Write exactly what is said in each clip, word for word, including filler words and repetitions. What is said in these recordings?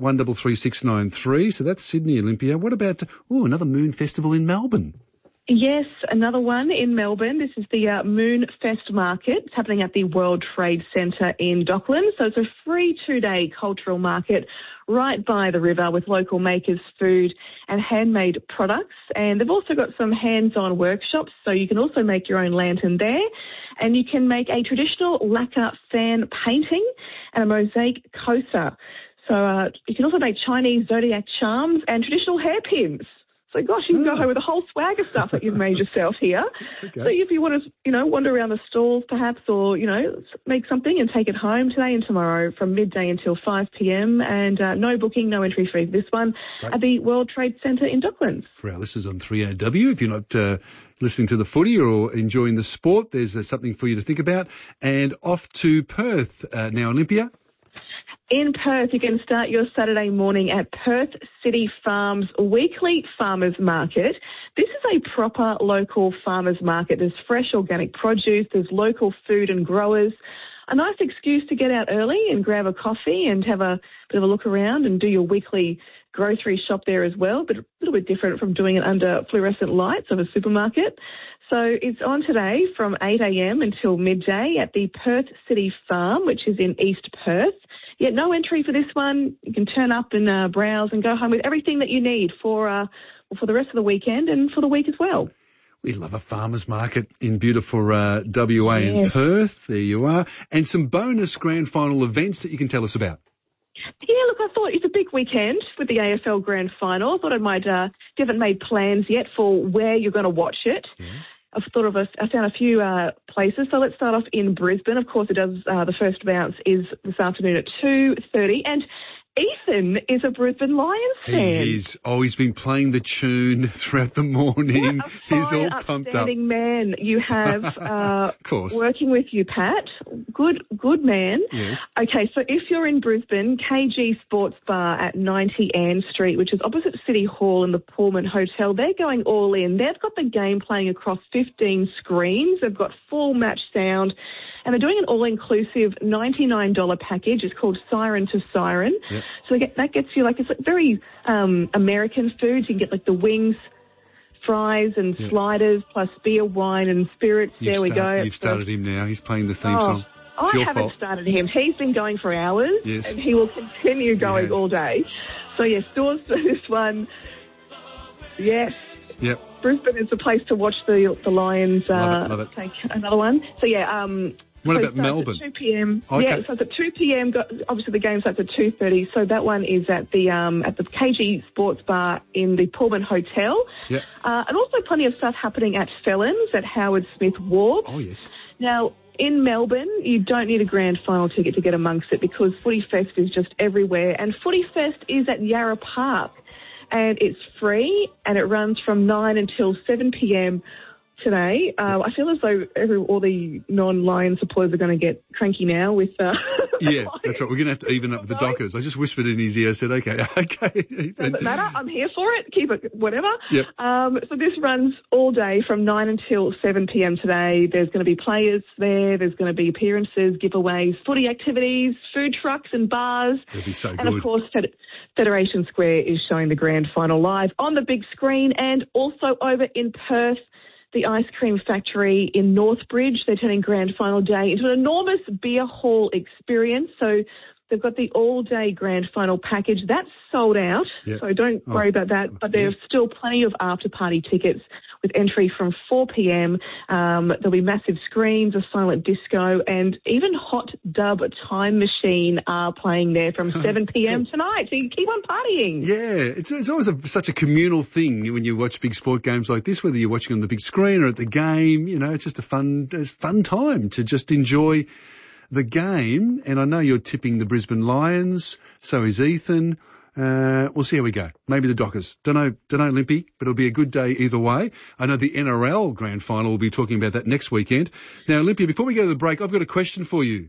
one three three six nine three. So that's Sydney Olympia. What about, oh, another Moon Festival in Melbourne? Yes, another one in Melbourne. This is the uh, Moon Fest Market. It's happening at the World Trade Centre in Docklands. So it's a free two-day cultural market right by the river with local makers, food and handmade products. And they've also got some hands-on workshops, so you can also make your own lantern there. And you can make a traditional lacquer fan painting and a mosaic coaster. So uh, you can also make Chinese zodiac charms and traditional hairpins. So, gosh, you can go home with a whole swag of stuff that you've made yourself here. Okay. So if you want to, you know, wander around the stalls perhaps or, you know, make something and take it home today and tomorrow from midday until five p.m. And uh, no booking, no entry fee for this one right. at the World Trade Centre in Docklands. For our listeners on three A W, if you're not uh, listening to the footy or enjoying the sport, there's uh, something for you to think about. And off to Perth uh, now, Olympia. In Perth, you can start your Saturday morning at Perth City Farms Weekly Farmers Market. This is a proper local farmers market. There's fresh organic produce, there's local food and growers. A nice excuse to get out early and grab a coffee and have a bit of a look around and do your weekly grocery shop there as well, but a little bit different from doing it under fluorescent lights of a supermarket. So it's on today from eight a.m. until midday at the Perth City Farm, which is in East Perth. Yet no entry for this one. You can turn up and uh, browse and go home with everything that you need for uh, for the rest of the weekend and for the week as well. We love a farmers market in beautiful uh, W A yes. in Perth. There you are. And some bonus grand final events that you can tell us about. Yeah, look, I thought it's a big weekend with the A F L Grand Final. I thought I might, uh, you haven't made plans yet for where you're going to watch it. Yeah. I've thought of a, I found a few uh, places. So let's start off in Brisbane. Of course, it does. Uh, the first bounce is this afternoon at two thirty. And Ethan is a Brisbane Lions fan. He is. Oh, he's been playing the tune throughout the morning. What a he's fine, all pumped up. Outstanding man you have uh, of course. working with you, Pat. Good, good man. Yes. Okay, so if you're in Brisbane, K G Sports Bar at ninety Ann Street, which is opposite City Hall in the Pullman Hotel, they're going all in. They've got the game playing across fifteen screens. They've got full match sound. And they're doing an all-inclusive ninety-nine dollars package. It's called Siren to Siren. Yep. So get, that gets you, like, it's like very um, American food. You can get, like, the wings, fries and yep. sliders, plus beer, wine and spirits. You've there we start, go. You've started him now. He's playing the theme oh, song. It's I your haven't fault. started him. He's been going for hours. Yes. And he will continue going all day. So, yes, stores for this one. Yes. Yep. Brisbane is the place to watch the the Lions uh, love it, love it. take another one. So, yeah, um... What so about Melbourne? At two p.m. Okay. Yeah, so it's at two p.m. Got, obviously, the game starts at two thirty. So that one is at the um, at the K G Sports Bar in the Pullman Hotel. Yeah. Uh, and also plenty of stuff happening at Felons at Howard Smith Wharf. Oh yes. Now in Melbourne, you don't need a grand final ticket to get amongst it because Footy Fest is just everywhere, and Footy Fest is at Yarra Park, and it's free and it runs from nine until seven p.m. today. Uh, I feel as though every, all the non-Lion supporters are going to get cranky now with... Uh, yeah, that's right. We're going to have to even up with the Dockers. I just whispered in his ear, I said, okay, okay. Doesn't matter. I'm here for it. Keep it, whatever. Yep. Um, so this runs all day from nine until seven p.m. today. There's going to be players there. There's going to be appearances, giveaways, footy activities, food trucks and bars. It'll be so and good. And of course, Fed- Federation Square is showing the grand final live on the big screen, and also over in Perth, the Ice Cream Factory in Northbridge. They're turning grand final day into an enormous beer hall experience. So they've got the all-day grand final package. That's sold out, yep. So don't oh. worry about that. But there's yeah. still plenty of after-party tickets with entry from four p.m. Um, there'll be massive screens, a silent disco, and even Hot Dub Time Machine are playing there from seven p.m. tonight. So you can keep on partying. Yeah, it's it's always a, such a communal thing when you watch big sport games like this, whether you're watching on the big screen or at the game. You know, it's just a fun, it's fun time to just enjoy the game. And I know you're tipping the Brisbane Lions, so is Ethan. Uh, we'll see how we go. Maybe the Dockers. Don't know, don't know, Limpy, but it'll be a good day either way. I know the N R L Grand Final, we'll be talking about that next weekend. Now, Olympia, before we go to the break, I've got a question for you.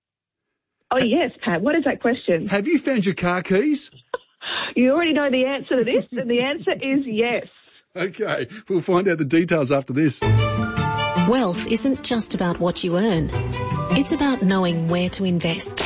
Oh, yes, Pat. What is that question? Have you found your car keys? You already know the answer to this, and the answer is yes. Okay. We'll find out the details after this. Wealth isn't just about what you earn. It's about knowing where to invest.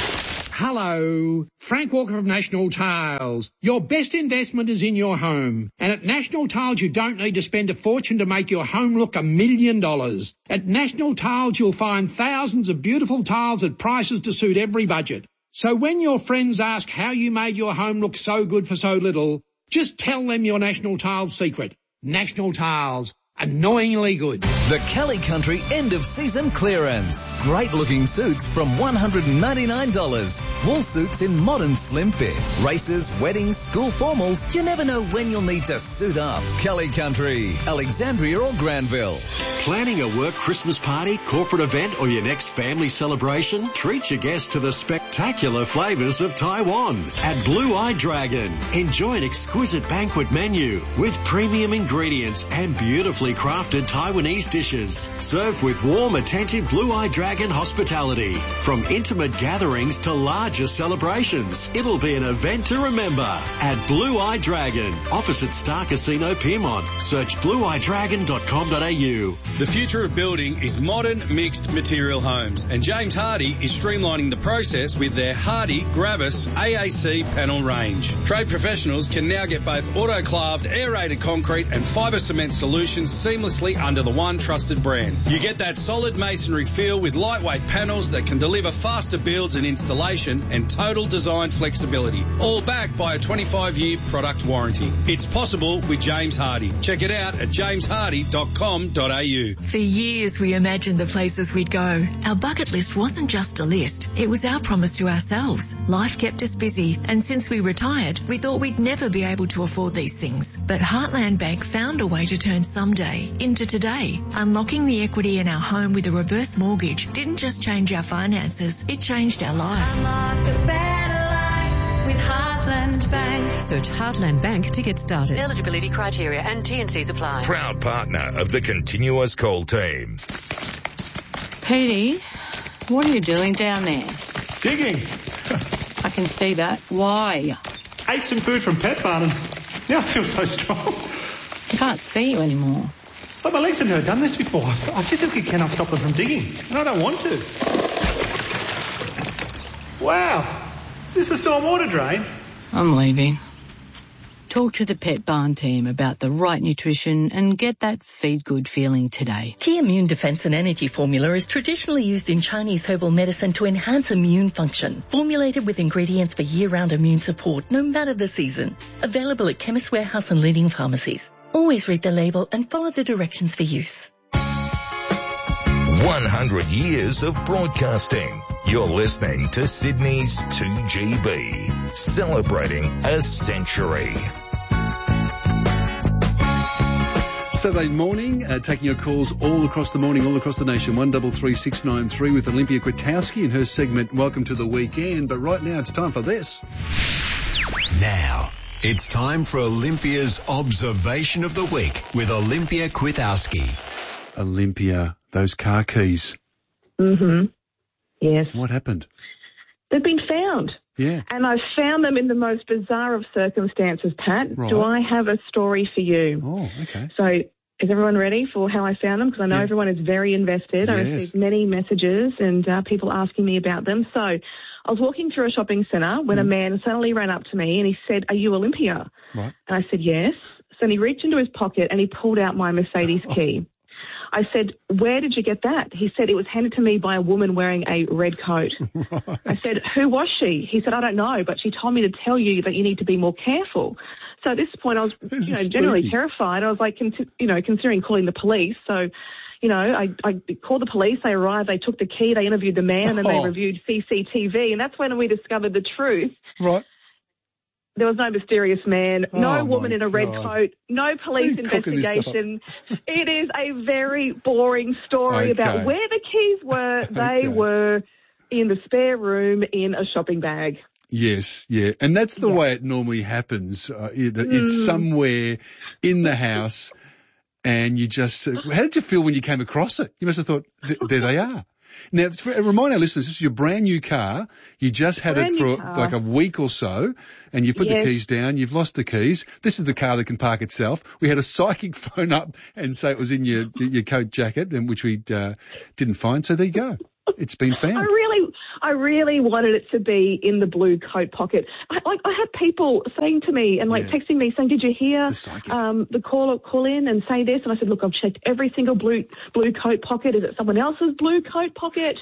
Hello, Frank Walker of National Tiles. Your best investment is in your home. And at National Tiles, you don't need to spend a fortune to make your home look a million dollars. At National Tiles, you'll find thousands of beautiful tiles at prices to suit every budget. So when your friends ask how you made your home look so good for so little, just tell them your National Tiles secret. National Tiles. Annoyingly good. The Kelly Country end of season clearance. Great looking suits from one hundred ninety-nine dollars. Wool suits in modern slim fit. Races, weddings, school formals. You never know when you'll need to suit up. Kelly Country, Alexandria or Granville. Planning a work Christmas party, corporate event or your next family celebration? Treat your guests to the spectacular flavours of Taiwan at Blue Eye Dragon. Enjoy an exquisite banquet menu with premium ingredients and beautifully crafted Taiwanese dishes, served with warm, attentive Blue Eye Dragon hospitality. From intimate gatherings to larger celebrations, it'll be an event to remember at Blue Eye Dragon, opposite Star Casino Piermont. Search blue eye dragon dot com dot a u. The future of building is modern mixed material homes, and James Hardie is streamlining the process with their Hardie Gravis A A C panel range. Trade professionals can now get both autoclaved, aerated concrete and fibre cement solutions seamlessly under the one trusted brand. You get that solid masonry feel with lightweight panels that can deliver faster builds and installation and total design flexibility, all backed by a twenty-five year product warranty. It's possible with James Hardie. Check it out at james hardie dot com dot a u. For years we imagined the places we'd go. Our bucket list wasn't just a list, it was our promise to ourselves. Life kept us busy, and since we retired, we thought we'd never be able to afford these things. But Heartland Bank found a way to turn someday into today. Unlocking the equity in our home with a reverse mortgage didn't just change our finances, it changed our life. Unlock a better life with Heartland Bank. Search Heartland Bank to get started. Eligibility criteria and T and Cs apply. Proud partner of the Continuous Call team. Petey, what are you doing down there? Digging. I can see that. Why? Ate some food from Pet Barn and now I feel so strong. I can't see you anymore. But my legs have never done this before. I physically cannot stop them from digging, and I don't want to. Wow. Is this a storm water drain? I'm leaving. Talk to the Pet Barn team about the right nutrition and get that feed good feeling today. Key Immune Defense and Energy Formula is traditionally used in Chinese herbal medicine to enhance immune function. Formulated with ingredients for year-round immune support, no matter the season. Available at Chemist Warehouse and leading pharmacies. Always read the label and follow the directions for use. one hundred years of broadcasting. You're listening to Sydney's two G B, celebrating a century. Saturday morning, uh, taking your calls all across the morning, all across the nation, one double three six nine three with Olympia Kwiatkowski and her segment, Welcome to the Weekend. But right now it's time for this. Now, it's time for Olympia's Observation of the Week with Olympia Kwiatkowski. Olympia, those car keys. Mm-hmm. Yes. What happened? They've been found. Yeah. And I found them in the most bizarre of circumstances, Pat. Right. Do I have a story for you? Oh, okay. So is everyone ready for how I found them? Because I know yeah. everyone is very invested. Yes. I received many messages and uh, people asking me about them. So I was walking through a shopping centre when mm. a man suddenly ran up to me and he said, "Are you Olympia?" Right. And I said, "Yes." So then he reached into his pocket and he pulled out my Mercedes oh. key. I said, "Where did you get that?" He said, "It was handed to me by a woman wearing a red coat." Right. I said, "Who was she?" He said, "I don't know, but she told me to tell you that you need to be more careful." So at this point, I was, you know, generally terrified. I was like, con- you know, considering calling the police. So, you know, I, I called the police. They arrived. They took the key. They interviewed the man, and oh. they reviewed C C T V. And that's when we discovered the truth. Right. There was no mysterious man, no oh woman in a red God. coat, no police investigation. It is a very boring story okay. about where the keys were. They okay. were in the spare room in a shopping bag. Yes, yeah. And that's the yeah. way it normally happens. Uh, it, mm. It's somewhere in the house and you just, uh, how did you feel when you came across it? You must have thought, there they are. Now, remind our listeners, this is your brand new car. You just had brand it for like a week or so, and you put yes. the keys down. You've lost the keys. This is the car that can park itself. We had a psychic phone up and say it was in your your coat jacket, and which we uh, didn't find. So there you go. It's been found. I really, I really wanted it to be in the blue coat pocket. I, like I had people saying to me and like Yeah. texting me saying, "Did you hear The um, the call call in and say this?" And I said, "Look, I've checked every single blue blue coat pocket. Is it someone else's blue coat pocket?"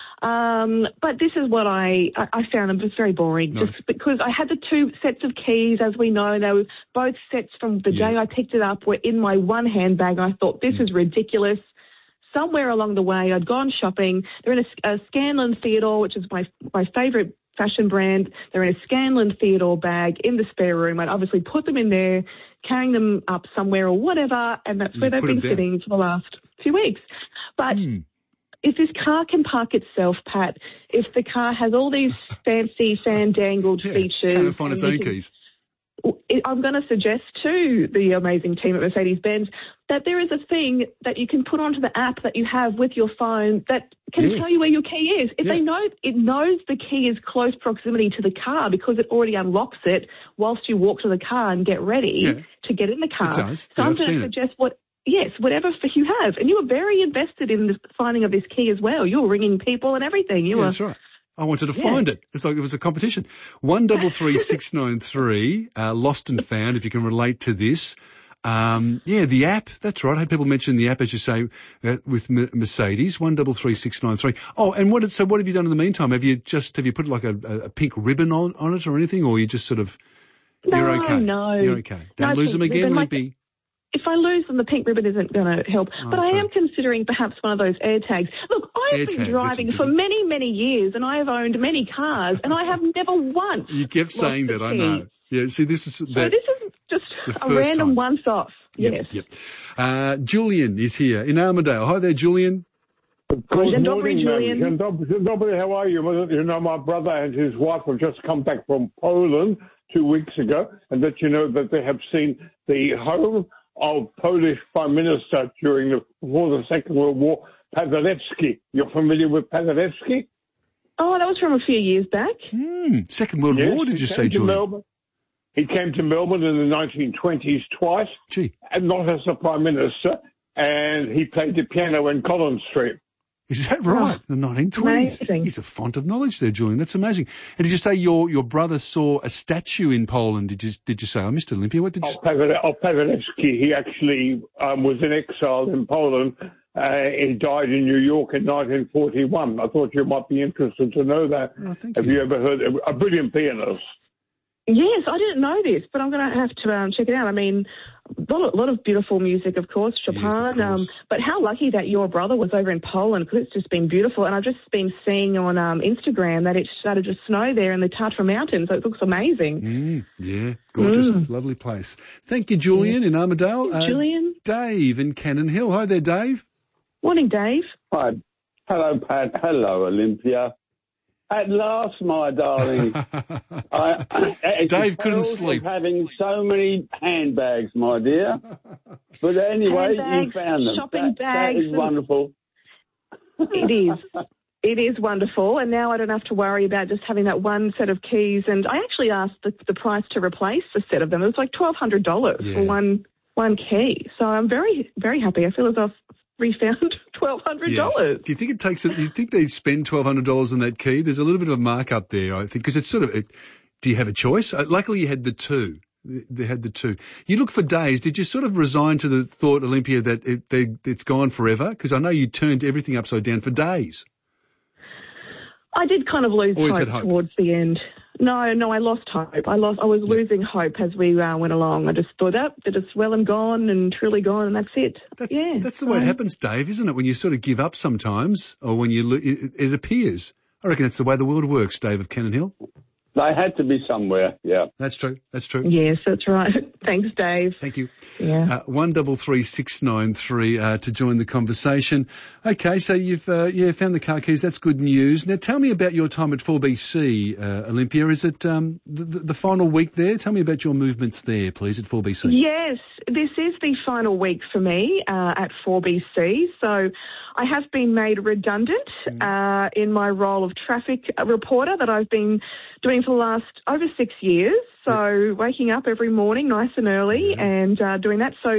Um, but this is what I, I, I found them just very boring, Nice. just because I had the two sets of keys, as we know. They were both sets from the Yeah. day I picked it up were in my one handbag. I thought, this is ridiculous. Somewhere along the way, I'd gone shopping. They're in a, a Scanlan Theodore, which is my my favourite fashion brand. They're in a Scanlan Theodore bag in the spare room. I'd obviously put them in there, carrying them up somewhere or whatever, and that's You where they've put been them down. sitting for the last few weeks. But Hmm. if this car can park itself, Pat, if the car has all these fancy fandangled Yeah, features... can't find its and own you can- keys. I'm going to suggest to the amazing team at Mercedes-Benz that there is a thing that you can put onto the app that you have with your phone that can Yes. tell you where your key is. If Yeah. they know, it knows the key is close proximity to the car because it already unlocks it whilst you walk to the car and get ready Yeah. to get in the car. It does. So Yeah, I'm I've going seen to it. suggest what... Yes, whatever f- you have. And you were very invested in the finding of this key as well. You were ringing people and everything. You Yeah, were... that's right. I wanted to Yeah. find it. It's like it was a competition. One double three six nine three, uh, lost and found. If you can relate to this, um, yeah, the app. That's right. I had people mention the app, as you say, uh, with M- Mercedes. One double three six nine three. Oh, and what? So, what have you done in the meantime? Have you just have you put like a, a, a pink ribbon on on it or anything, or you just sort of you're No, okay? no. You're okay. Don't No lose them pink again, ribbon, like- Limpy. If I lose them, the pink ribbon isn't going to help. Oh, but I true. am considering perhaps one of those air tags. Look, I have AirTag, been that's driving a for good- many, many years, and I have owned many cars, and I have never once. You kept lost saying the that. I key. know. Yeah. See, this is So that. this is just the a first random time. once-off. Yep, Yes. Yep. Uh, Julian is here in Armadale. Hi there, Julian. Good Dzień dobry, morning, Julian. ma'am. Dzień dobry, dzień dobry, how are you? Well, you know, my brother and his wife have just come back from Poland two weeks ago, and that you know that they have seen the home of Polish Prime Minister during the, before the Second World War, Paderewski. You're familiar with Paderewski? Oh, that was from a few years back. Hmm. Second World Yes, War, did he you came say, to Julian? Melbourne. He came to Melbourne in the nineteen twenties twice, Gee. and not as a Prime Minister, and he played the piano in Collins Street. Is that right? The nineteen twenties. amazing. He's a font of knowledge there, Julian. That's amazing. And did you say your, your brother saw a statue in Poland? Did you did you say? Oh, Mister Olympia, what did you Of Pavel- of Paderewski. He actually um, was in exile in Poland. Uh, he died in New York in nineteen forty-one. I thought you might be interested to know that. Oh, thank Have you. you ever heard of a brilliant pianist? Yes, I didn't know this, but I'm going to have to um, check it out. I mean, a lot, of, lot of beautiful music, of course, Chopin. Yes, of course. Um, but how lucky that your brother was over in Poland, because it's just been beautiful. And I've just been seeing on um, Instagram that it started to snow there in the Tatra Mountains, so it looks amazing. Mm, yeah, gorgeous, Mm. lovely place. Thank you, Julian, in Armadale. Uh, Julian? Dave in Cannon Hill. Hi there, Dave. Morning, Dave. Hi. Hello, Pat. Hello, Olympia. At last, my darling. I, it's Dave the couldn't perils of sleep. having so many handbags, my dear. But anyway, Handbags, you found them. shopping that, bags that is and- wonderful. It is. It is wonderful, and now I don't have to worry about just having that one set of keys. And I actually asked the, the price to replace a set of them. It was like twelve hundred dollars Yeah. for one one key. So I'm very, very happy. I feel as I've refound twelve hundred dollars. Yes. Do you think it takes? A, you think they spend twelve hundred dollars on that key? There's a little bit of a markup there, I think, because it's sort of. It, do you have a choice? Uh, luckily, you had the two. They had the two. You look for days. Did you sort of resign to the thought, Olympia, that it, they, it's gone forever? Because I know you turned everything upside down for days. I did kind of lose Always hope, had hope. towards the end. No, no, I lost hope. I lost. I was losing hope as we uh, went along. I just thought, oh, that it's well and gone and truly gone, and that's it. That's, yeah, that's the way it so- happens, Dave, isn't it? When you sort of give up sometimes, or when you lo- it, it appears. I reckon that's the way the world works, Dave of Cannon Hill. They had to be somewhere, yeah. That's true. That's true. Yes, that's right. Thanks, Dave. Thank you. Yeah. Uh, one double three six nine three uh, to join the conversation. Okay, so you've uh, yeah found the car keys. That's good news. Now tell me about your time at four B C, uh, Olympia. Is it um, the, the, the final week there? Tell me about your movements there, please, at four B C. Yes, this is the final week for me uh, at four B C. So I have been made redundant uh, in my role of traffic reporter that I've been doing for the last over six years. So waking up every morning nice and early and uh, doing that. So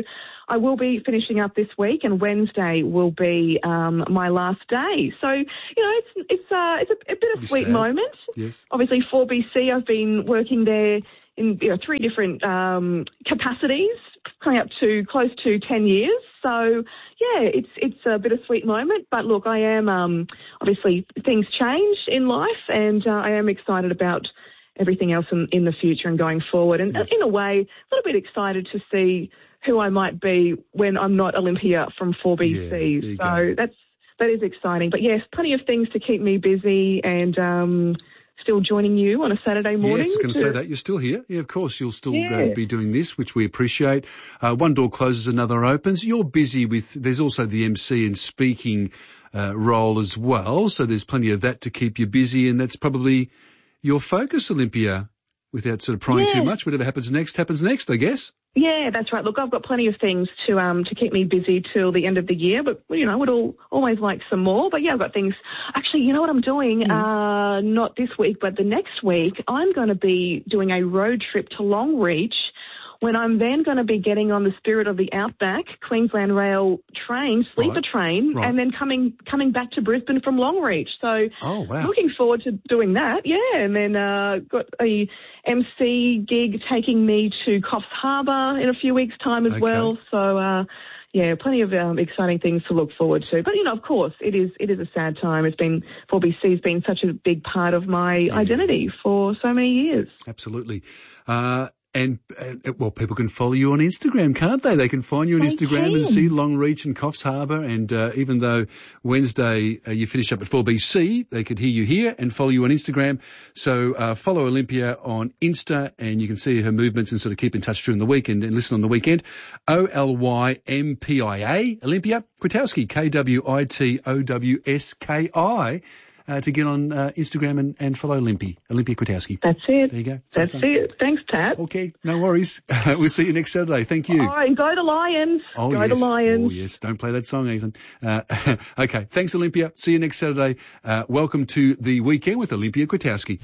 I will be finishing up this week, and Wednesday will be um, my last day. So, you know, it's it's uh, it's a, a bit of a sweet sad. moment. Yes. Obviously, four B C, I've been working there in you know, three different um, capacities, coming up to close to ten years. So, yeah, it's it's a bittersweet moment. But look, I am um, obviously things change in life, and uh, I am excited about everything else in, in the future and going forward. And yes. in a way, a little bit excited to see who I might be when I'm not Olympia from four B C. Yeah, so go. that's that is exciting. But yes, plenty of things to keep me busy, and um, still joining you on a Saturday morning. Yes, I was going to to... say that. You're still here. Yeah, of course, you'll still yeah. uh, be doing this, which we appreciate. Uh, one door closes, another opens. You're busy with, there's also the M C and speaking uh, role as well, so there's plenty of that to keep you busy, and that's probably your focus, Olympia, without sort of prying yeah. too much. Whatever happens next, happens next, I guess. Yeah, that's right. Look, I've got plenty of things to um to keep me busy till the end of the year, but, you know, I would all, always like some more. But, yeah, I've got things. Actually, you know what I'm doing? Mm. Uh, not this week, but the next week, I'm going to be doing a road trip to Longreach, when I'm then going to be getting on the Spirit of the Outback Queensland Rail train, sleeper right. train, right. and then coming coming back to Brisbane from Longreach. So oh, wow. looking forward to doing that, yeah. And then uh, got a M C gig taking me to Coffs Harbour in a few weeks' time as okay. well. So, uh, yeah, plenty of um, exciting things to look forward to. But, you know, of course, it is it is a sad time. It's been, four B C's been such a big part of my yeah. identity for so many years. Absolutely. Uh, And, uh, well, people can follow you on Instagram, can't they? They can find you on they Instagram can. and see Longreach and Coffs Harbour. And uh, even though Wednesday uh, you finish up at four B C, they could hear you here and follow you on Instagram. So uh, follow Olympia on Insta, and you can see her movements and sort of keep in touch during the week and, and listen on the weekend. O L Y M P I A, Olympia Kwiatkowski, K W I T O W S K I. Uh, to get on uh, Instagram and, and follow Olympia, Olympia Kwiatkowski. That's it. There you go. That's so it. Thanks, Pat. Okay, no worries. We'll see you next Saturday. Thank you. All right, go the Lions. Oh, go yes. the Lions. Oh, yes. Don't play that song, Ethan. Uh, okay, thanks, Olympia. See you next Saturday. Uh, welcome to the weekend with Olympia Kwiatkowski.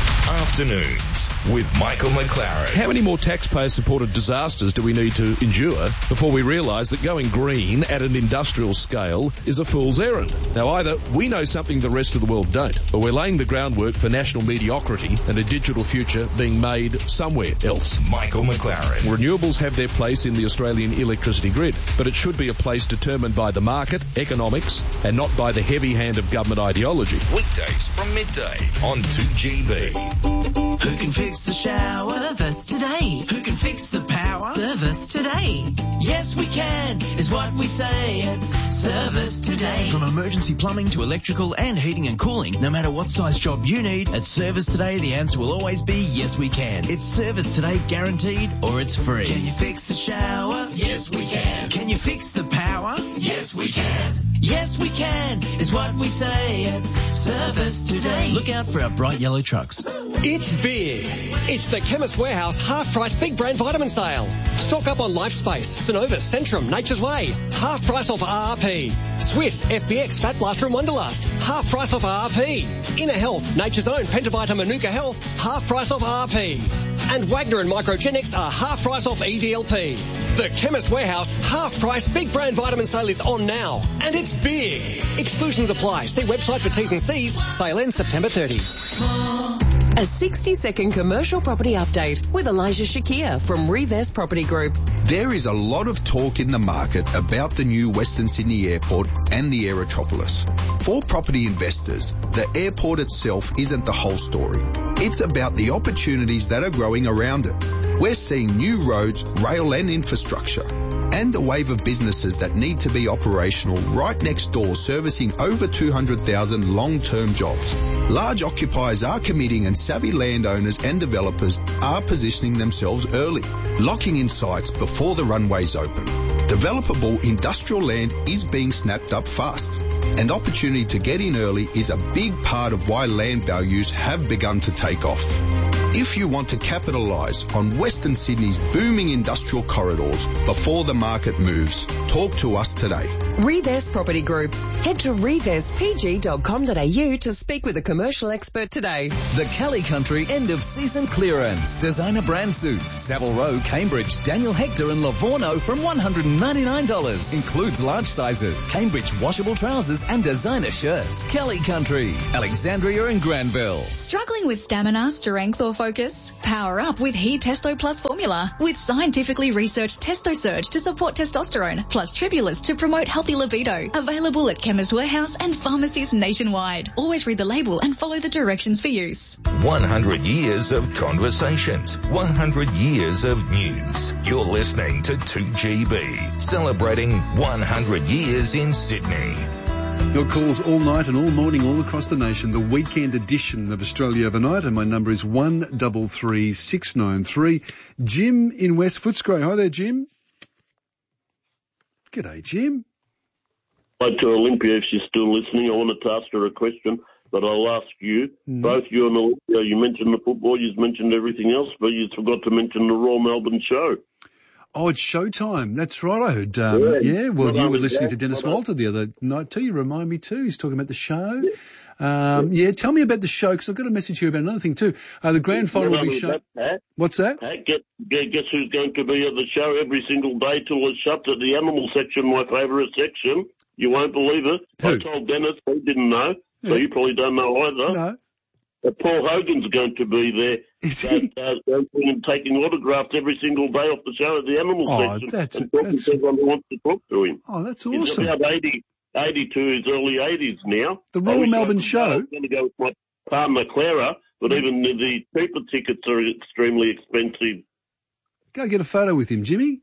Afternoons with Michael McLaren. How many more taxpayer-supported disasters do we need to endure before we realise that going green at an industrial scale is a fool's errand? Now, either we know something the rest of the world don't, or we're laying the groundwork for national mediocrity and a digital future being made somewhere else. Michael McLaren. Renewables have their place in the Australian electricity grid, but it should be a place determined by the market, economics, and not by the heavy hand of government ideology. Weekdays from midday on two G B. Who can fix the shower? Service today. Who can fix the power? Service today. Yes, we can, is what we say at Service Today. From emergency plumbing to electrical and heating and cooling, no matter what size job you need, at Service Today the answer will always be yes, we can. It's Service Today guaranteed, or it's free. Can you fix the shower? Yes, we can. Can you fix the power? Yes, we can. Yes, we can, is what we say at Service Today. Look out for our bright yellow trucks. It's big. It's the Chemist Warehouse half-price big brand vitamin sale. Stock up on LifeSpace, Synovus, Centrum, Nature's Way. Half price off R R P. Swiss, F B X, Fat Blaster and Wonderlust. Half price off R R P. Inner Health, Nature's Own, Pentavita, Manuka Health. Half price off R R P. And Wagner and Microgenics are half price off E D L P. The Chemist Warehouse half price big brand vitamin sale is on now. And it's big. Exclusions apply. See website for T's and C's. Sale ends September thirtieth. A sixty second commercial property update with Elijah Shakir from Revest Property Group. There is a lot of talk in the market about the new Western Sydney Airport and the Aerotropolis. For property investors, the airport itself isn't the whole story. It's about the opportunities that are growing around it. We're seeing new roads, rail and infrastructure, and a wave of businesses that need to be operational right next door, servicing over two hundred thousand long-term jobs. Large occupiers are committing, and savvy landowners and developers are positioning themselves early, locking in sites before the runways open. Developable industrial land is being snapped up fast, and opportunity to get in early is a big part of why land values have begun to take off. If you want to capitalise on Western Sydney's booming industrial corridors before the market moves, talk to us today. Reves Property Group. Head to reves p g dot com dot a u to speak with a commercial expert today. The Kelly Country end of season clearance. Designer brand suits. Savile Row, Cambridge, Daniel Hector and Livorno from one hundred ninety-nine dollars. Includes large sizes, Cambridge washable trousers and designer shirts. Kelly Country, Alexandria and Granville. Struggling with stamina, strength or focus? Power up with He Testo Plus formula with scientifically researched Testo Surge to support testosterone plus Tribulus to promote healthy libido. Available at Chemist Warehouse and pharmacies nationwide. Always read the label and follow the directions for use. one hundred years of conversations, one hundred years of news. You're listening to two G B, celebrating one hundred years in Sydney. Your calls all night and all morning all across the nation, the weekend edition of Australia Overnight, and my number is one three three six nine three. Jim in West Footscray. Hi there, Jim. G'day, Jim. Hi to Olympia, if she's still listening. I want to ask her a question, but I'll ask you. Mm. Both you and Olympia, you mentioned the football, you've mentioned everything else, but you forgot to mention the Royal Melbourne show. Oh, it's showtime. That's right. I heard. Um, yeah. yeah. Well, you were listening to Dennis Walter the other night too. You remind me too. He's talking about the show. Yeah. Um, yeah. Tell me about the show, because I've got a message here about another thing too. Uh, the grand final will be shown. What's that? Pat, get, get, guess who's going to be at the show every single day till it's shut at the animal section, my favourite section. You won't believe it. Who? I told Dennis, he didn't know, so yeah. you probably don't know either. No. But Paul Hogan's going to be there. Is he? Uh, uh, taking autographs every single day off the show at the animal oh, section. That's, and talking that's, to everyone who wants to talk to him. Oh, that's He's awesome. He's about eighty, eighty to his early eighties now. The Royal Melbourne I show? I'm going to go with my partner, Clara, but even the, the cheaper tickets are extremely expensive. Go get a photo with him, Jimmy.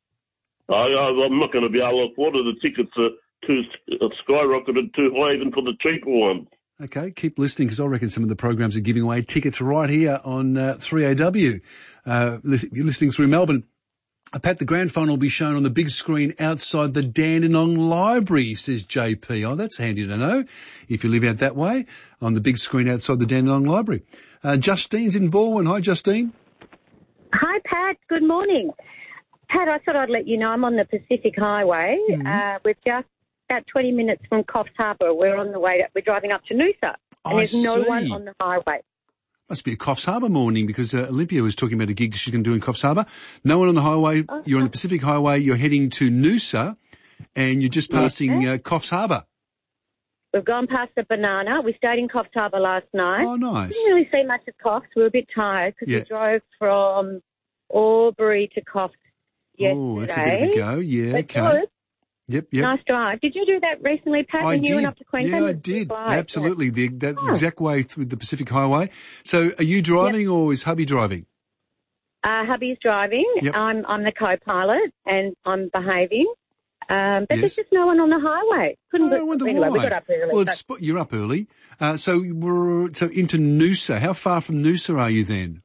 I, I, I'm not going to be able to afford it. The tickets are too uh, skyrocketed too high even for the cheaper ones. Okay, keep listening, because I reckon some of the programs are giving away tickets right here on uh, three A W. Uh, you're listening through Melbourne. Uh, Pat, the grand final will be shown on the big screen outside the Dandenong Library, says J P. Oh, that's handy to know if you live out that way, on the big screen outside the Dandenong Library. Uh, Justine's in Baldwin. Hi, Justine. Hi, Pat. Good morning. Pat, I thought I'd let you know I'm on the Pacific Highway. Mm-hmm. Uh, we've just about twenty minutes from Coffs Harbour. We're on the way, to, we're driving up to Noosa, and I there's see. no one on the highway. Must be a Coffs Harbour morning, because uh, Olympia was talking about a gig she's going to do in Coffs Harbour. No one on the highway. Oh, you're on the Pacific Highway. You're heading to Noosa, and you're just passing uh, Coffs Harbour. We've gone past the Banana. We stayed in Coffs Harbour last night. Oh, nice. Didn't really see much of Coffs. We were a bit tired because yeah. we drove from Albury to Coffs yesterday. Oh, that's a bit of a go. Yeah, It's okay. good. Yep, yep. Nice drive. Did you do that recently, Pat, I when did. you went up to Queensland? Yeah, I did. Fly, Absolutely. Yeah. The, that Oh. exact way through the Pacific Highway. So are you driving Yep. or is hubby driving? Uh, hubby's driving. Yep. I'm I'm the co-pilot, and I'm behaving. Um, but Yes. there's just no one on the highway. Couldn't Oh, I get, wonder anyway, why. we got up early. Well, but- it's, sp- you're up early. Uh, so we're so into Noosa. How far from Noosa are you then?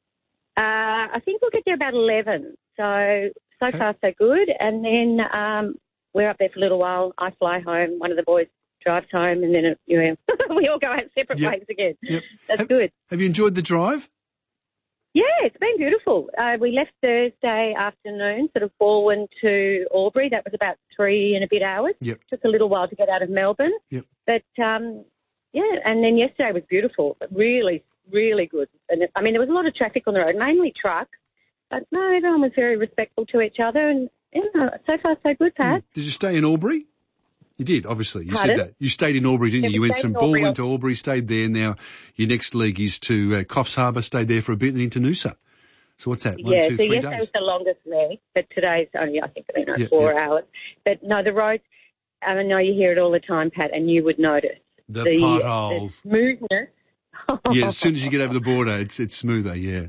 Uh, I think we'll get there about eleven. So, so Okay. far so good. And then um, we're up there for a little while. I fly home. One of the boys drives home, and then it, you know, we all go out separate Yep. ways again. Yep. That's have, good. Have you enjoyed the drive? Yeah, it's been beautiful. Uh, we left Thursday afternoon, sort of Baldwin to Albury. That was about three and a bit hours. Yep. Took a little while to get out of Melbourne. Yep. But, um, yeah, and then yesterday was beautiful. Really, really good. And it, I mean, there was a lot of traffic on the road, mainly trucks. But, no, everyone was very respectful to each other. And, you know, so far so good, Pat. Did you stay in Albury? You did, obviously. You Pardon? said that. You stayed in Albury, didn't Yeah, you? You we went stayed from in Albury. Baldwin to Albury, stayed there. Now your next leg is to uh, Coffs Harbour, stayed there for a bit, and into Noosa. So what's that? One, yeah, two, so three yesterday days? was the longest leg, but today's only, I think, you know, Yeah, four yeah. hours. But, no, the roads, I know you hear it all the time, Pat, and you would notice. The, the potholes. The smoothness. Yeah, as soon as you get over the border, it's it's smoother, yeah.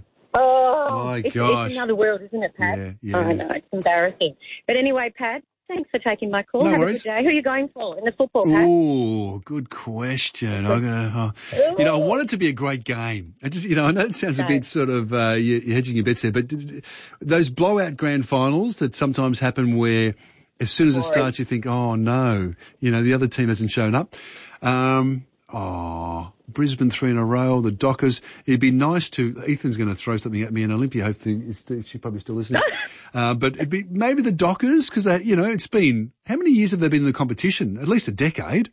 Oh, My it's, gosh. it's another world, isn't it, Pat? Yeah, yeah. I know, it's embarrassing. But anyway, Pat, thanks for taking my call. No Have worries. a good day. Who are you going for in the football, Pat? Oh, good question. I'm gonna, uh, you know, I want it to be a great game. I just, you know, I know it sounds a Okay. bit sort of uh, you're, you're hedging your bets there, but did- those blowout grand finals that sometimes happen where as soon as it Boring. starts you think, oh no, you know, the other team hasn't shown up. Um, oh, Brisbane three in a row, the Dockers. It'd be nice to, Ethan's going to throw something at me in Olympia. Hopefully she's probably still listening. uh, but it'd be maybe the Dockers, because, you know, it's been, how many years have they been in the competition? At least a decade.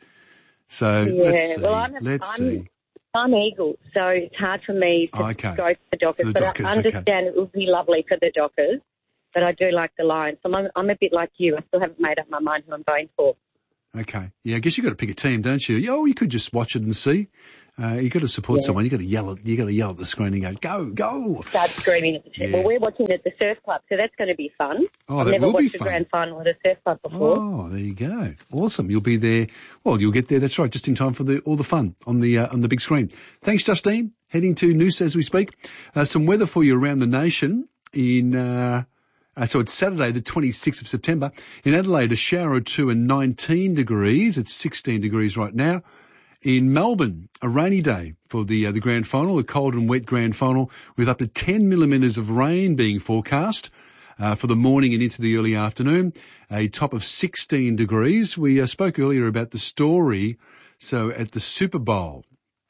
So yeah, let's see. well, I'm, a, let's I'm, see. I'm Eagles, so it's hard for me to okay. go for the Dockers. For the but Dockers, I understand okay. it would be lovely for the Dockers, but I do like the Lions. So I'm, I'm a bit like you. I still haven't made up my mind who I'm going for. Okay. Yeah, I guess you've got to pick a team, don't you? Oh, you could just watch it and see. Uh, you've got to support yeah. someone. You've got to yell at, you've got to yell at the screen and go, go, go. Start screaming at the team. Yeah. Well, we're watching at the Surf Club, so that's going to be fun. Oh, I've that never will be watched a fun. grand final at a Surf Club before. Oh, there you go. Awesome. You'll be there. Well, you'll get there. That's right. Just in time for the, all the fun on the, uh, on the big screen. Thanks, Justine. Heading to Noosa as we speak. Uh, some weather for you around the nation in, uh, Uh, so it's Saturday, the twenty-sixth of September. In Adelaide, a shower or two and nineteen degrees. It's sixteen degrees right now. In Melbourne, a rainy day for the uh, the grand final, a cold and wet grand final with up to ten millimetres of rain being forecast uh, for the morning and into the early afternoon. A top of sixteen degrees. We uh, spoke earlier about the story. So at the Super Bowl,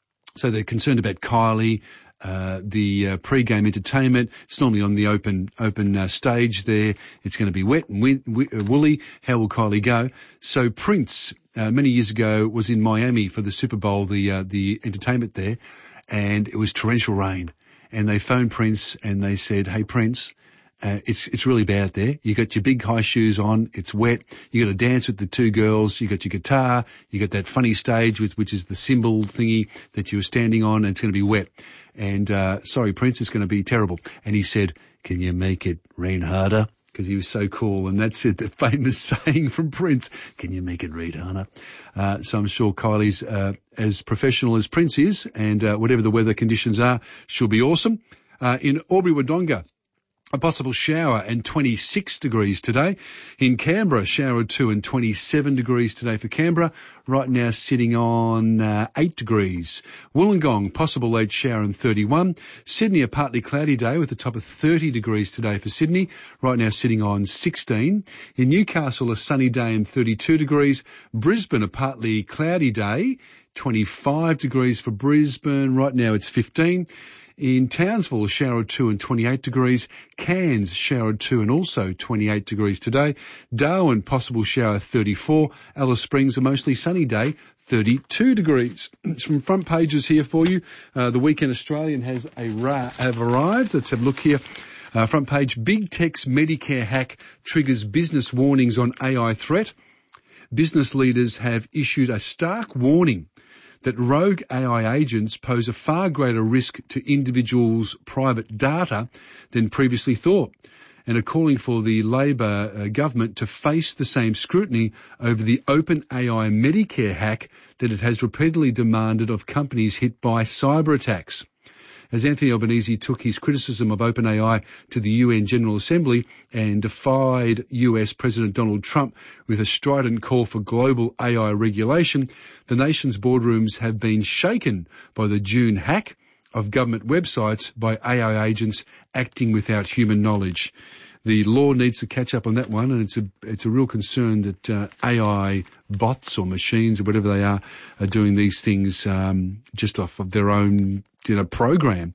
so they're concerned about Kylie. Uh, the uh, pre-game entertainment. It's normally on the open open uh, stage there. It's going to be wet and wi- wi- uh, woolly. How will Kylie go? So Prince, uh, many years ago, was in Miami for the Super Bowl, the uh, the entertainment there, and it was torrential rain. And they phoned Prince and they said, "Hey Prince, uh, it's it's really bad there. You got your big high shoes on. It's wet. You got to dance with the two girls. You got your guitar. You got that funny stage with which is the cymbal thingy that you were standing on, and it's going to be wet." And, uh, sorry, Prince, it's going to be terrible. And he said, "Can you make it rain harder?" Because he was so cool. And that's it, the famous saying from Prince, "Can you make it rain harder?" Uh, so I'm sure Kylie's, uh, as professional as Prince is, and, uh, whatever the weather conditions are, she'll be awesome. Uh, in Albury-Wodonga, a possible shower and twenty-six degrees today. In Canberra, shower two and twenty-seven degrees today for Canberra. Right now sitting on uh, eight degrees. Wollongong, possible late shower and thirty-one. Sydney, a partly cloudy day with a top of thirty degrees today for Sydney. Right now sitting on sixteen. In Newcastle, a sunny day and thirty-two degrees. Brisbane, a partly cloudy day, twenty-five degrees for Brisbane. Right now it's fifteen. In Townsville, a shower two and twenty-eight degrees. Cairns, shower two and also twenty-eight degrees today. Darwin, possible shower thirty-four. Alice Springs, a mostly sunny day, thirty-two degrees. It's from front pages here for you. Uh, the Weekend Australian has a ra- have arrived. Let's have a look here. Uh, front page, Big Tech's Medicare hack triggers business warnings on A I threat. Business leaders have issued a stark warning that rogue A I agents pose a far greater risk to individuals' private data than previously thought, and are calling for the Labor uh, government to face the same scrutiny over the OpenAI Medicare hack that it has repeatedly demanded of companies hit by cyber attacks. As Anthony Albanese took his criticism of OpenAI to the U N General Assembly and defied U S President Donald Trump with a strident call for global A I regulation, the nation's boardrooms have been shaken by the June hack of government websites by A I agents acting without human knowledge. The law needs to catch up on that one, and it's a it's a real concern that uh, A I bots or machines or whatever they are are doing these things um, just off of their own you know program.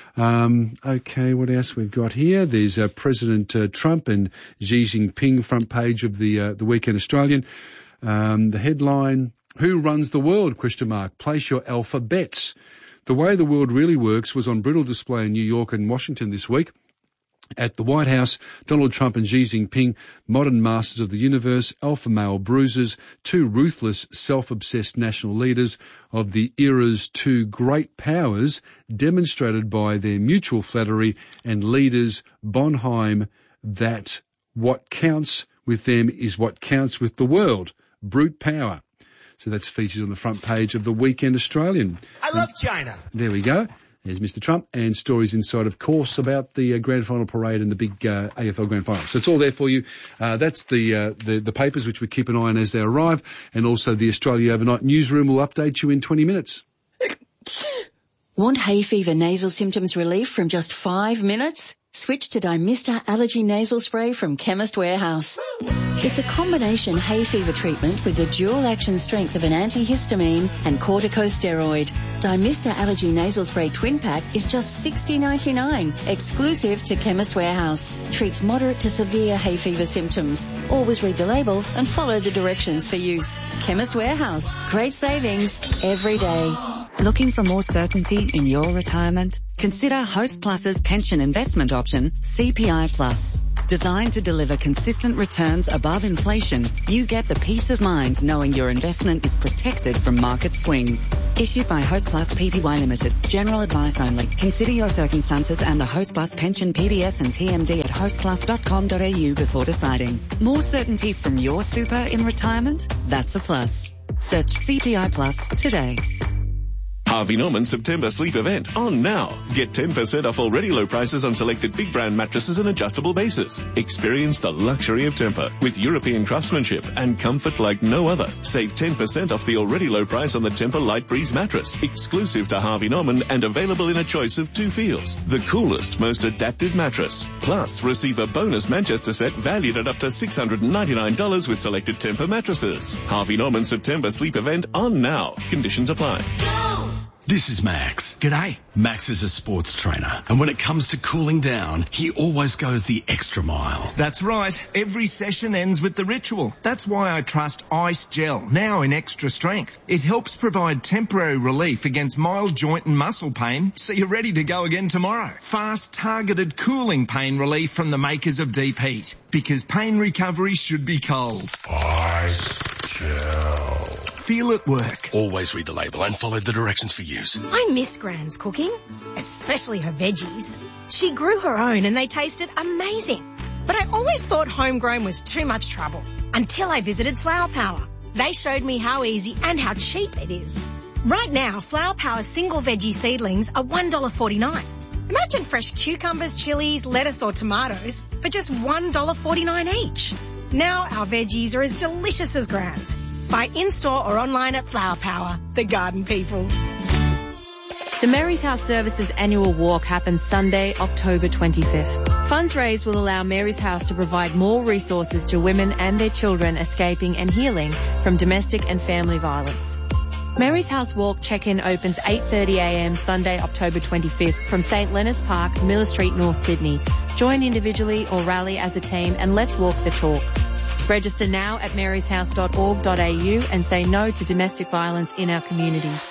Um, okay, what else we've got here? There's uh, President uh, Trump and Xi Jinping, front page of the uh, the Weekend Australian. Um, the headline: Who runs the world? Question mark. Place your alpha bets. The way the world really works was on brutal display in New York and Washington this week. At the White House, Donald Trump and Xi Jinping, modern masters of the universe, alpha male bruisers, two ruthless, self-obsessed national leaders of the era's two great powers, demonstrated by their mutual flattery and leaders Bonheim that what counts with them is what counts with the world. Brute power. So that's featured on the front page of the Weekend Australian. I love China. There we go. There's Mister Trump, and stories inside, of course, about the uh, grand final parade and the big uh, A F L grand final. So it's all there for you. Uh, that's the, uh, the the papers which we keep an eye on as they arrive, and also the Australia Overnight newsroom will update you in twenty minutes. Want hay fever nasal symptoms relief from just five minutes? Switch to Dymista Allergy Nasal Spray from Chemist Warehouse. It's a combination hay fever treatment with the dual action strength of an antihistamine and corticosteroid. Dymista Allergy Nasal Spray Twin Pack is just sixty dollars and ninety-nine cents, exclusive to Chemist Warehouse. Treats moderate to severe hay fever symptoms. Always read the label and follow the directions for use. Chemist Warehouse. Great savings every day. Looking for more certainty in your retirement? Consider Host Plus's pension investment option, C P I Plus. Designed to deliver consistent returns above inflation, you get the peace of mind knowing your investment is protected from market swings. Issued by Host Plus Pty Limited. General advice only. Consider your circumstances and the Host Plus pension P D S and T M D at host plus dot com dot a u before deciding. More certainty from your super in retirement? That's a plus. Search C P I Plus today. Harvey Norman September sleep event on now. Get ten percent off already low prices on selected big brand mattresses and adjustable bases. Experience the luxury of Tempur with European craftsmanship and comfort like no other. Save ten percent off the already low price on the Tempur Light Breeze mattress, exclusive to Harvey Norman and available in a choice of two feels. The coolest, most adaptive mattress. Plus, receive a bonus Manchester set valued at up to six hundred ninety-nine dollars with selected Tempur mattresses. Harvey Norman September sleep event on now. Conditions apply. Go! This is Max. G'day. Max is a sports trainer, and when it comes to cooling down, he always goes the extra mile. That's right. Every session ends with the ritual. That's why I trust Ice Gel, now in extra strength. It helps provide temporary relief against mild joint and muscle pain, so you're ready to go again tomorrow. Fast, targeted cooling pain relief from the makers of Deep Heat, because pain recovery should be cold. Ice Gel. Feel it work. Always read the label and follow the directions for use. I miss Gran's cooking, especially her veggies. She grew her own and they tasted amazing. But I always thought homegrown was too much trouble until I visited Flower Power. They showed me how easy and how cheap it is. Right now, Flower Power single veggie seedlings are one dollar forty-nine. Imagine fresh cucumbers, chilies, lettuce or tomatoes for just one dollar forty-nine each. Now our veggies are as delicious as Gran's. Buy in-store or online at Flower Power, the garden people. The Mary's House Services annual walk happens Sunday, October twenty-fifth. Funds raised will allow Mary's House to provide more resources to women and their children escaping and healing from domestic and family violence. Mary's House Walk check-in opens eight thirty a m Sunday, October twenty-fifth from St Leonard's Park, Miller Street, North Sydney. Join individually or rally as a team and let's walk the talk. Register now at marys house dot org dot a u and say no to domestic violence in our communities.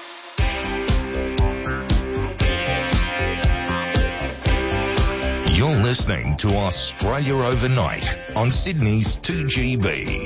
You're listening to Australia Overnight on Sydney's two G B.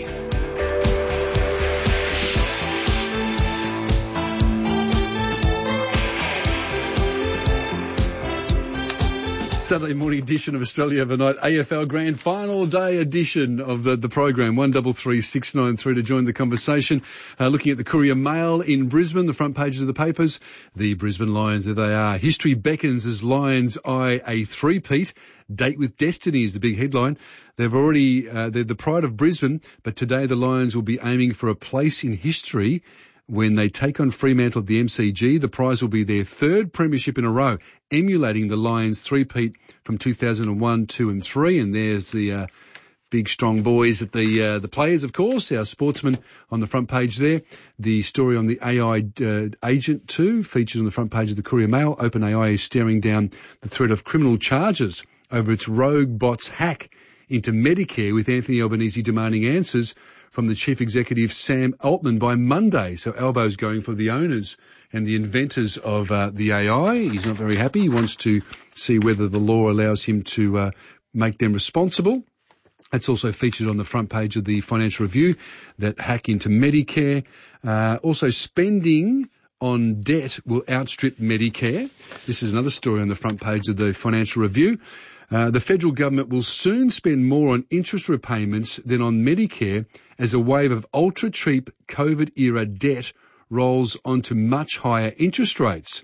Saturday morning edition of Australia Overnight, A F L Grand Final Day edition of the, the program. one three three six nine three to join the conversation. Uh, looking at the Courier Mail in Brisbane, the front pages of the papers. The Brisbane Lions, there they are. History beckons as Lions eye a three-peat. Date with Destiny is the big headline. They've already, uh, they're the pride of Brisbane, but today the Lions will be aiming for a place in history when they take on Fremantle at the M C G. The prize will be their third premiership in a row, emulating the Lions three-peat from two thousand one, two and three. And there's the uh, big strong boys at the uh, the players, of course, our sportsmen on the front page there. The story on the A I uh, agent too, featured on the front page of the Courier Mail. OpenAI is staring down the threat of criminal charges over its rogue bots hack into Medicare, with Anthony Albanese demanding answers from the chief executive Sam Altman by Monday. So Albo's going for the owners and the inventors of uh, the A I. He's not very happy. He wants to see whether the law allows him to uh, make them responsible. That's also featured on the front page of the Financial Review, that hack into Medicare. Uh, also spending on debt will outstrip Medicare. This is another story on the front page of the Financial Review. Uh, the federal government will soon spend more on interest repayments than on Medicare as a wave of ultra-cheap COVID-era debt rolls onto much higher interest rates.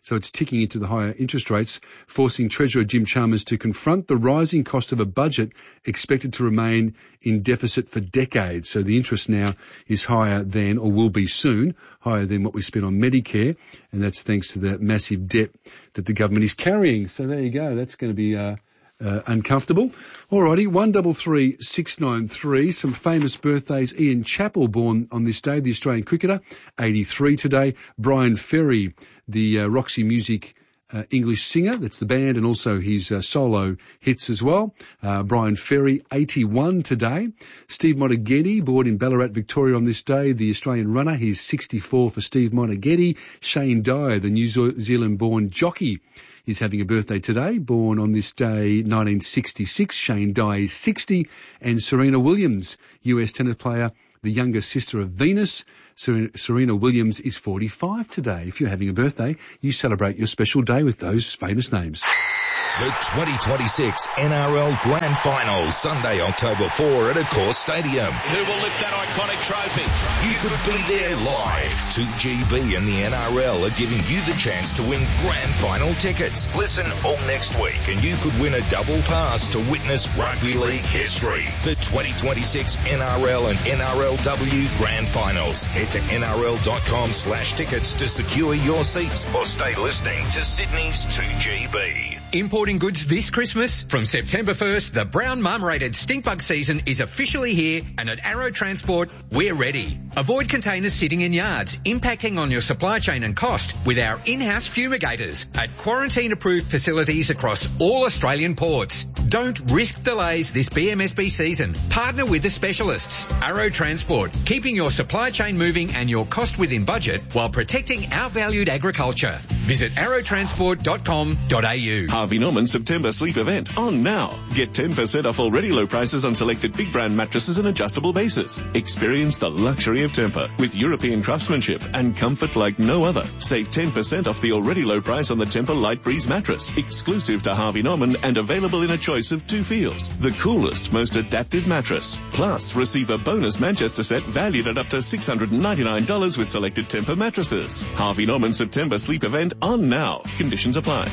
so it's ticking into the higher interest rates, forcing Treasurer Jim Chalmers to confront the rising cost of a budget expected to remain in deficit for decades. So the interest now is higher than, or will be soon, higher than what we spent on Medicare, and that's thanks to the massive debt that the government is carrying. So there you go. That's going to be uh, uh, uncomfortable. Alrighty, one double three six nine three. Some famous birthdays. Ian Chappell, born on this day, the Australian cricketer, eighty-three today. Brian Ferry, the uh, Roxy Music Uh, English singer, that's the band, and also his uh, solo hits as well. Uh, Brian Ferry, eighty-one today. Steve Monaghetti, born in Ballarat, Victoria on this day, the Australian runner. He's sixty-four for Steve Monaghetti. Shane Dyer, the New Zealand-born jockey, is having a birthday today, born on this day, nineteen sixty-six. Shane Dyer is sixty. And Serena Williams, U S tennis player, the younger sister of Venus. Serena Williams is forty-five today. If you're having a birthday, you celebrate your special day with those famous names. The twenty twenty-six N R L Grand Final, Sunday, October fourth at Accor Stadium. Who will lift that iconic trophy? You could be there live. two G B and the N R L are giving you the chance to win Grand Final tickets. Listen all next week and you could win a double pass to witness rugby league history. The twenty twenty-six N R L and N R L W Grand Finals. Head to N R L dot com slash tickets to secure your seats or stay listening to Sydney's two G B. Importing goods this Christmas? From September first, the brown marmorated stink bug season is officially here, and at Arrow Transport, we're ready. Avoid containers sitting in yards, impacting on your supply chain and cost with our in-house fumigators at quarantine-approved facilities across all Australian ports. Don't risk delays this B M S B season. Partner with the specialists. Arrow Transport, keeping your supply chain moving and your cost within budget while protecting our valued agriculture. Visit arrow transport dot com dot a u. Harvey Norman September sleep event on now. Get ten percent off already low prices on selected big brand mattresses and adjustable bases. Experience the luxury of Tempur with European craftsmanship and comfort like no other. Save ten percent off the already low price on the Tempur Light Breeze mattress, exclusive to Harvey Norman and available in a choice of two feels. The coolest, most adaptive mattress. Plus, receive a bonus Manchester set valued at up to six hundred ninety-nine dollars with selected Tempur mattresses. Harvey Norman September sleep event on now. Conditions apply.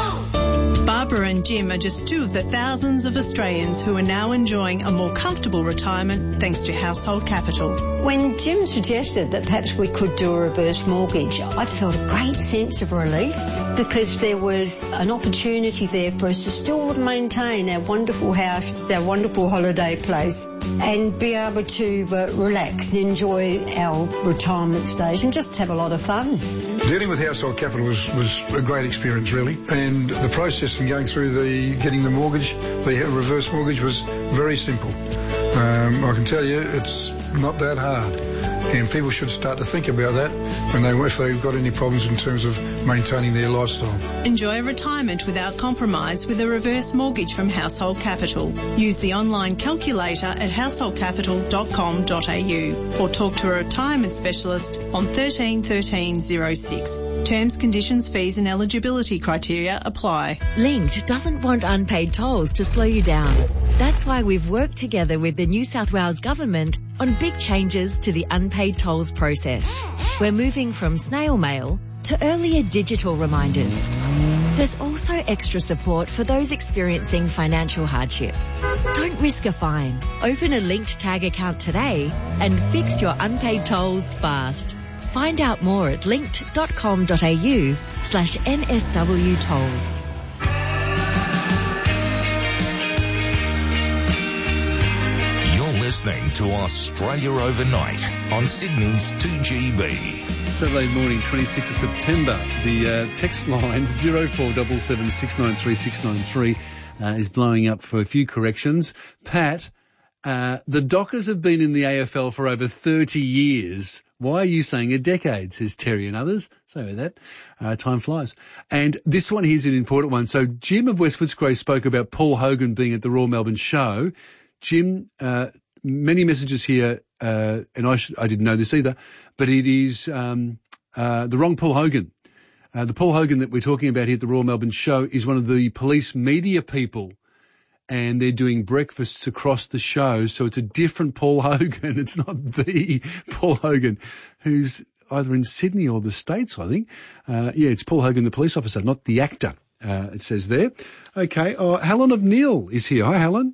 Barbara and Jim are just two of the thousands of Australians who are now enjoying a more comfortable retirement thanks to Household Capital. When Jim suggested that perhaps we could do a reverse mortgage, I felt a great sense of relief because there was an opportunity there for us to still maintain our wonderful house, our wonderful holiday place, and be able to uh, relax and enjoy our retirement stage and just have a lot of fun. Dealing with Household Capital was, was a great experience, really, and the process of going through the getting the mortgage, the reverse mortgage, was very simple. Um, I can tell you it's not that hard, and people should start to think about that when they if they've got any problems in terms of maintaining their lifestyle. Enjoy retirement without compromise with a reverse mortgage from Household Capital. Use the online calculator at household capital dot com dot a u or talk to a retirement specialist on thirteen thirteen oh six. Terms, conditions, fees and eligibility criteria apply. Linked doesn't want unpaid tolls to slow you down. That's why we've worked together with the New South Wales Government on big changes to the unpaid tolls process. We're moving from snail mail to earlier digital reminders. There's also extra support for those experiencing financial hardship. Don't risk a fine. Open a Linked Tag account today and fix your unpaid tolls fast. Find out more at linked dot com dot a u slash N S W tolls. Listening to Australia Overnight on Sydney's two G B. Saturday morning, twenty-sixth of September. The uh, text line zero four seven seven six nine three six nine three uh, is blowing up for a few corrections. Pat, uh, the Dockers have been in the A F L for over thirty years. Why are you saying a decade, says Terry and others. Sorry about that. Uh, time flies. And this one here's an important one. So Jim of West Footscray spoke about Paul Hogan being at the Royal Melbourne Show. Jim, uh, many messages here, uh, and I, sh- I didn't know this either, but it is um, uh, the wrong Paul Hogan. Uh, the Paul Hogan that we're talking about here at the Royal Melbourne Show is one of the police media people, and they're doing breakfasts across the show, so it's a different Paul Hogan. It's not the Paul Hogan who's either in Sydney or the States, I think. Uh, yeah, it's Paul Hogan, the police officer, not the actor, uh, it says there. Okay, uh, Helen of Neil is here. Hi, Helen.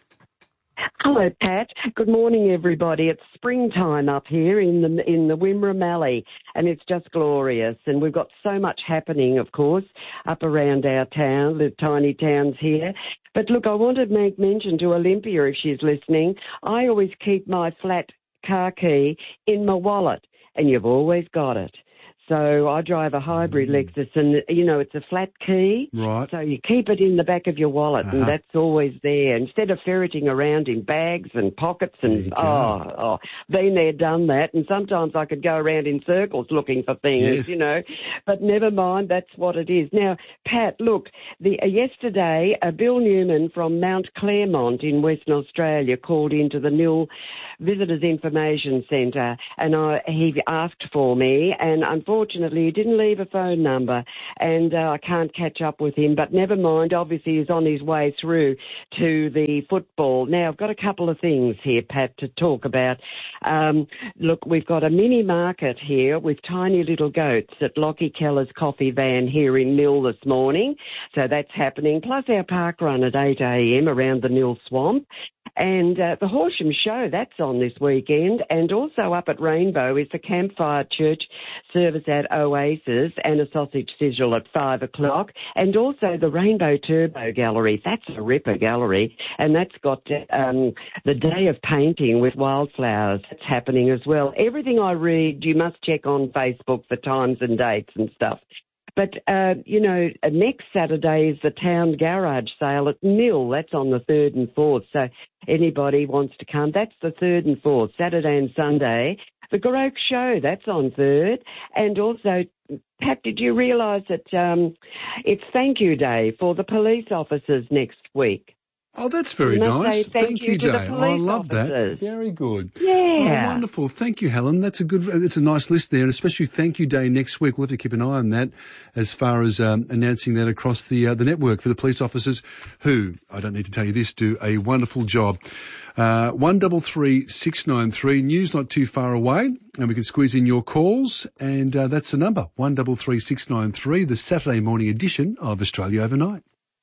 Hello, Pat. Good morning, everybody. It's springtime up here in the in the Wimmera Mallee, and it's just glorious. And we've got so much happening, of course, up around our town, the tiny towns here. But look, I want to make mention to Olympia, if she's listening, I always keep my flat car key in my wallet, and you've always got it. So I drive a hybrid Lexus and, you know, it's a flat key. Right. So you keep it in the back of your wallet uh-huh. and that's always there. Instead of ferreting around in bags and pockets and, oh, oh, been there, done that. And sometimes I could go around in circles looking for things, yes. you know. But never mind, that's what it is. Now, Pat, look, the uh, yesterday, uh, Bill Newman from Mount Claremont in Western Australia called into the Nil Visitors Information Centre and I, he asked for me and unfortunately Unfortunately, he didn't leave a phone number and uh, I can't catch up with him, but never mind. Obviously, he's on his way through to the football. Now, I've got a couple of things here, Pat, to talk about. Um, look, we've got a mini market here with tiny little goats at Lockie Keller's coffee van here in Mill this morning. So that's happening, plus our park run at eight a.m. around the Mill Swamp. And uh, the Horsham Show, that's on this weekend. And also up at Rainbow is the Campfire Church service at Oasis and a sausage sizzle at five o'clock. And also the Rainbow Turbo Gallery. That's a ripper gallery. And that's got um, the Day of Painting with wildflowers. That's happening as well. Everything I read, you must check on Facebook for times and dates and stuff. But, uh, you know, next Saturday is the Town Garage Sale at Mill. That's on the third and fourth. So anybody wants to come, that's the third and fourth, Saturday and Sunday. The Garoke Show, that's on third. And also, Pat, did you realise that um, it's Thank You Day for the police officers next week? Oh, that's very nice. Thank, thank you, you Day. Oh, I love officers. that. Very good. Yeah. Oh, wonderful. Thank you, Helen. That's a good, it's a nice list there, and especially Thank You Day next week. We'll have to keep an eye on that as far as um, announcing that across the uh, the network for the police officers who, I don't need to tell you this, do a wonderful job. Uh, one double three six nine three. News not too far away, and we can squeeze in your calls, and uh, that's the number, one double three six nine three, the Saturday morning edition of Australia Overnight.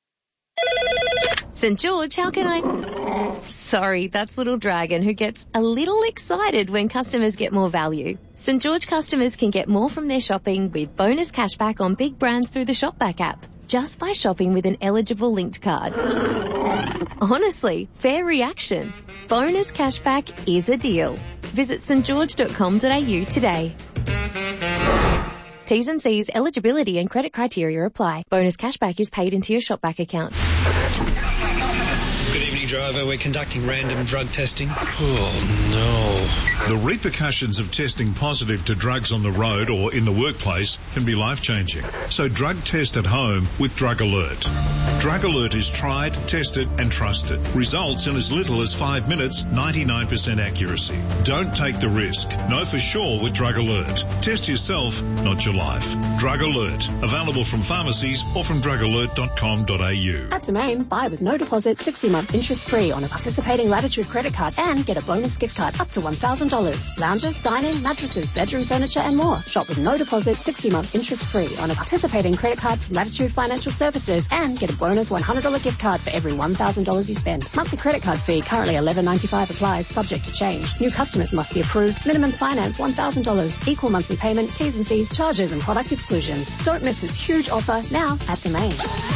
St George, how can I... Sorry, that's Little Dragon, who gets a little excited when customers get more value. St George customers can get more from their shopping with bonus cashback on big brands through the Shopback app, just by shopping with an eligible linked card. Honestly, fair reaction. Bonus cashback is a deal. Visit st george dot com dot a u today. T's and C's, eligibility and credit criteria apply. Bonus cashback is paid into your Shopback account. Good evening, driver. We're conducting random drug testing. Oh, no. The repercussions of testing positive to drugs on the road or in the workplace can be life-changing. So drug test at home with Drug Alert. Drug Alert is tried, tested and trusted. Results in as little as five minutes, ninety-nine percent accuracy. Don't take the risk. Know for sure with Drug Alert. Test yourself, not your life. Drug Alert. Available from pharmacies or from drug alert dot com dot a u. At Domain, buy with no deposit, sixty months interest-free on a participating Latitude credit card and get a bonus gift card up to one thousand dollars. Lounges, dining, mattresses, bedroom furniture and more. Shop with no deposit, sixty months interest-free on a participating credit card from Latitude Financial Services and get a bonus one hundred dollars gift card for every one thousand dollars you spend. Monthly credit card fee currently eleven ninety-five applies, subject to change. New customers must be approved. Minimum finance one thousand dollars. Equal monthly payment, T's and C's, charges and product exclusions. Don't miss this huge offer now at Domain.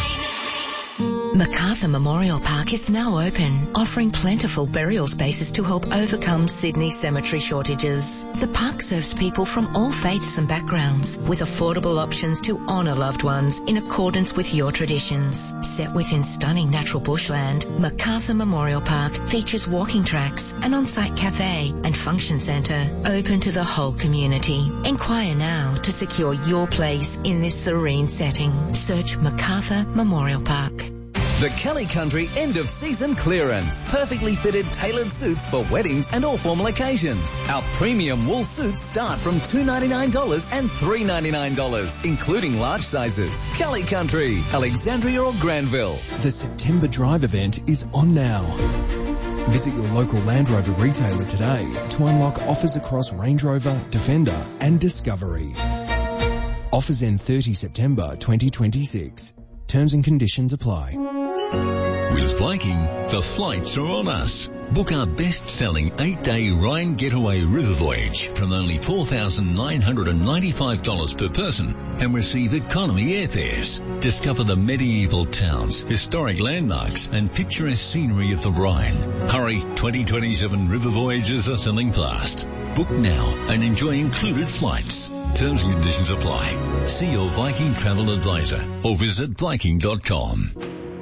Macarthur Memorial Park is now open, offering plentiful burial spaces to help overcome Sydney cemetery shortages. The park serves people from all faiths and backgrounds, with affordable options to honour loved ones in accordance with your traditions. Set within stunning natural bushland, Macarthur Memorial Park features walking tracks, an on-site cafe and function centre open to the whole community. Enquire now to secure your place in this serene setting. Search Macarthur Memorial Park. The Kelly Country end of season clearance. Perfectly fitted tailored suits for weddings and all formal occasions. Our premium wool suits start from two dollars ninety-nine and three dollars ninety-nine, including large sizes. Kelly Country, Alexandria or Granville. The September Drive event is on now. Visit your local Land Rover retailer today to unlock offers across Range Rover, Defender and Discovery. Offers end thirtieth September twenty twenty-six. Terms and conditions apply. With Viking, the flights are on us. Book our best-selling eight-day Rhine Getaway River Voyage from only four thousand nine hundred ninety-five dollars per person and receive economy airfares. Discover the medieval towns, historic landmarks and picturesque scenery of the Rhine. Hurry, twenty twenty-seven River Voyages are selling fast. Book now and enjoy included flights. Terms and conditions apply. See your Viking travel advisor or visit Viking dot com.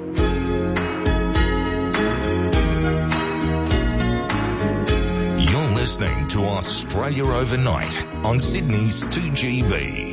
You're listening to Australia Overnight on Sydney's two G B.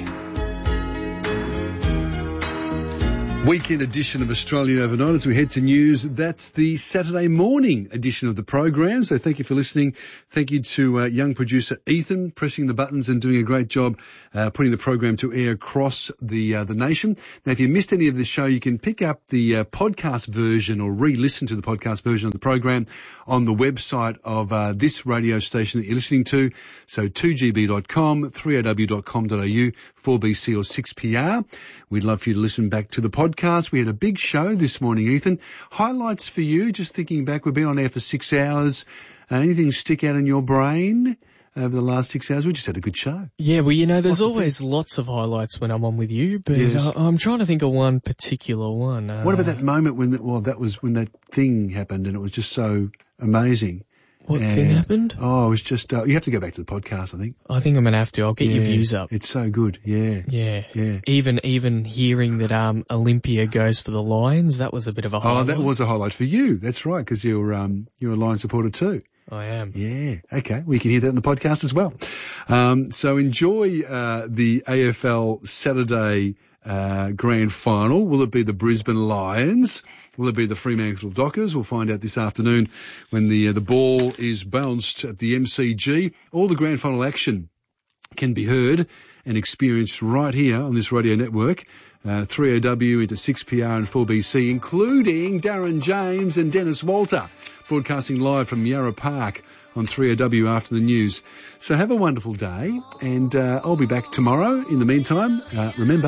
Weekend edition of Australia Overnight as we head to news. That's the Saturday morning edition of the program. So thank you for listening. Thank you to uh, young producer Ethan pressing the buttons and doing a great job uh, putting the program to air across the uh, the nation. Now, if you missed any of the show, you can pick up the uh, podcast version or re-listen to the podcast version of the program on the website of uh, this radio station that you're listening to. So two G B dot com, three O W dot com dot A U, four B C or six P R. We'd love for you to listen back to the podcast. We had a big show this morning, Ethan. Highlights for you, just thinking back, we've been on air for six hours. Uh, anything stick out in your brain over the last six hours? We just had a good show. Yeah, well, you know, there's always lots of highlights when I'm on with you, but Yes. uh, I'm trying to think of one particular one. Uh, What about that moment when, the, well, that was when that thing happened and it was just so amazing. What and, thing happened? Oh, it was just, uh, you have to go back to the podcast, I think. I think I'm going to have to. I'll get yeah, your views up. It's so good, yeah. Yeah. Yeah. Even even hearing that um Olympia goes for the Lions, that was a bit of a highlight. Oh, that was a highlight for you. That's right, because you're, um, you're a Lions supporter too. I am. Yeah. Okay. We can hear that in the podcast as well. Um, so enjoy, uh, the A F L Saturday, uh, grand final. Will it be the Brisbane Lions? Will it be the Fremantle Dockers? We'll find out this afternoon when the, uh, the ball is bounced at the M C G. All the grand final action can be heard and experienced right here on this radio network. Uh, three O W into six P R and four B C, including Darren James and Dennis Walter, broadcasting live from Yarra Park on three O W after the news. So have a wonderful day, and uh, I'll be back tomorrow. In the meantime, uh, remember,